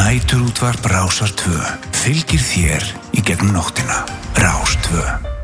Næturútvarp Rásar 2 fylgir þér í gegnum nóttina. Rás 2.